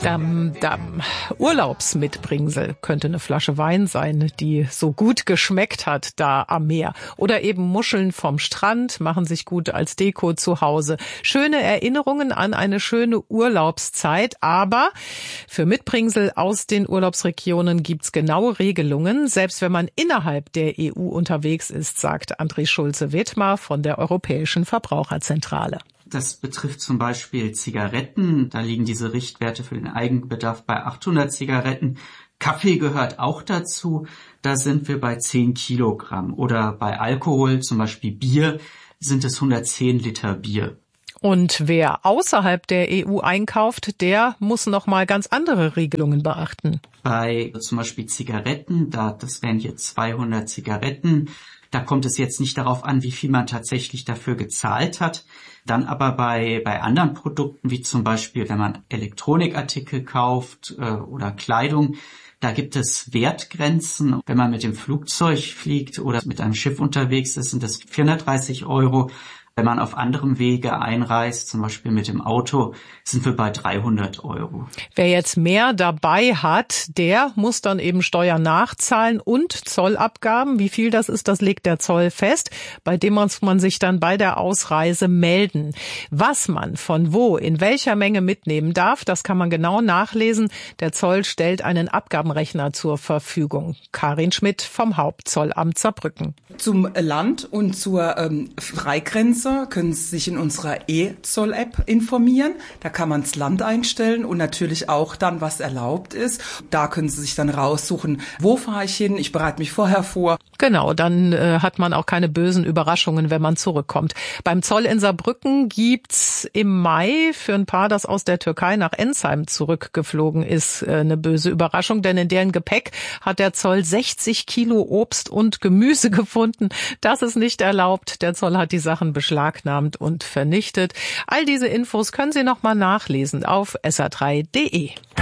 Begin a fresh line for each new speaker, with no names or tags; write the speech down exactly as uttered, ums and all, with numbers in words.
Dam, dam. Urlaubsmitbringsel könnte eine Flasche Wein sein, die so gut geschmeckt hat da am Meer. Oder eben Muscheln vom Strand machen sich gut als Deko zu Hause. Schöne Erinnerungen an eine schöne Urlaubszeit. Aber für Mitbringsel aus den Urlaubsregionen gibt's genaue Regelungen, selbst wenn man innerhalb der E U unterwegs ist, sagt André Schulze-Wittmar von der Europäischen Verbraucherzentrale.
Das betrifft zum Beispiel Zigaretten. Da liegen diese Richtwerte für den Eigenbedarf bei achthundert Zigaretten. Kaffee gehört auch dazu. Da sind wir bei zehn Kilogramm. Oder bei Alkohol, zum Beispiel Bier, sind es hundertzehn Liter Bier.
Und wer außerhalb der E U einkauft, der muss noch mal ganz andere Regelungen beachten.
Bei zum Beispiel Zigaretten, da das wären hier zweihundert Zigaretten, da kommt es jetzt nicht darauf an, wie viel man tatsächlich dafür gezahlt hat. Dann aber bei bei anderen Produkten, wie zum Beispiel, wenn man Elektronikartikel kauft äh, oder Kleidung, da gibt es Wertgrenzen. Wenn man mit dem Flugzeug fliegt oder mit einem Schiff unterwegs ist, sind das vierhundertdreißig Euro. Wenn man auf anderem Wege einreist, zum Beispiel mit dem Auto, sind wir bei dreihundert Euro.
Wer jetzt mehr dabei hat, der muss dann eben Steuern nachzahlen und Zollabgaben. Wie viel das ist, das legt der Zoll fest. Bei dem muss man sich dann bei der Ausreise melden. Was man von wo, in welcher Menge mitnehmen darf, das kann man genau nachlesen. Der Zoll stellt einen Abgabenrechner zur Verfügung. Karin Schmidt vom Hauptzollamt Saarbrücken.
Zum Land und zur ähm, Freigrenze können Sie sich in unserer E-Zoll-App informieren. Da kann man das Land einstellen und natürlich auch dann, was erlaubt ist. Da können Sie sich dann raussuchen, wo fahre ich hin. Ich bereite mich vorher vor.
Genau, dann äh, hat man auch keine bösen Überraschungen, wenn man zurückkommt. Beim Zoll in Saarbrücken gibt's im Mai für ein Paar, das aus der Türkei nach Ensheim zurückgeflogen ist, äh, eine böse Überraschung, denn in deren Gepäck hat der Zoll sechzig Kilo Obst und Gemüse gefunden. Das ist nicht erlaubt. Der Zoll hat die Sachen beschlagnahmt und vernichtet. All diese Infos können Sie noch mal nachlesen auf S R drei Punkt D E.